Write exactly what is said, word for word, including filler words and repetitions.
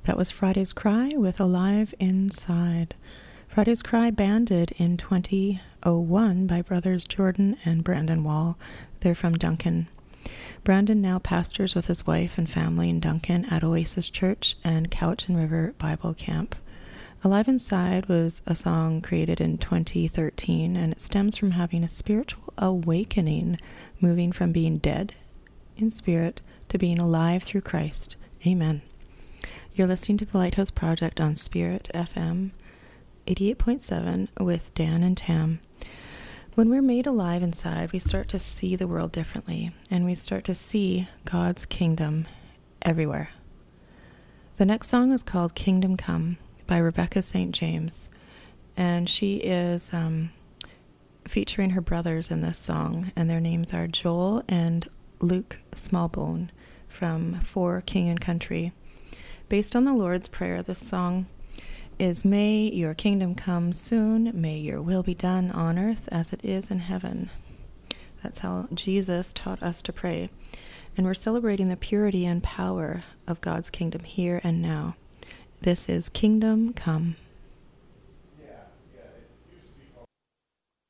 That was Friday's Cry with Alive Inside. Friday's Cry banded in twenty oh one by brothers Jordan and Brandon Wall. They're from Duncan. Brandon now pastors with his wife and family in Duncan at Oasis Church and Cowichan River Bible Camp. Alive Inside was a song created in twenty thirteen, and it stems from having a spiritual awakening, moving from being dead in spirit to being alive through Christ. Amen. You're listening to the Lighthouse Project on Spirit F M eighty-eight point seven with Dan and Tam. When we're made alive inside, we start to see the world differently, and we start to see God's kingdom everywhere. The next song is called Kingdom Come by Rebecca Saint James, and she is um, featuring her brothers in this song, and their names are Joel and Luke Smallbone from For King and Country. Based on the Lord's Prayer, this song is, "May your kingdom come soon, may your will be done on earth as it is in heaven." That's how Jesus taught us to pray. And we're celebrating the purity and power of God's kingdom here and now. This is Kingdom Come.